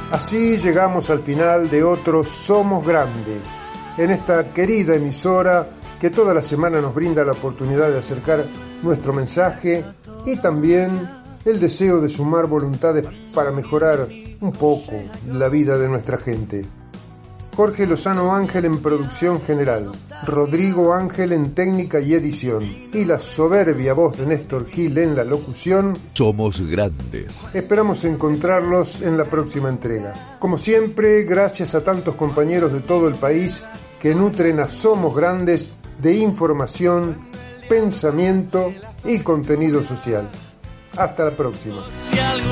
Así llegamos al final de otro Somos Grandes, en esta querida emisora que toda la semana nos brinda la oportunidad de acercar nuestro mensaje y también el deseo de sumar voluntades para mejorar un poco la vida de nuestra gente. Jorge Lozano Ángel en producción general, Rodrigo Ángel en técnica y edición, y la soberbia voz de Néstor Gil en la locución. Somos Grandes. Esperamos encontrarlos en la próxima entrega. Como siempre, gracias a tantos compañeros de todo el país que nutren a Somos Grandes de información, pensamiento y contenido social. Hasta la próxima.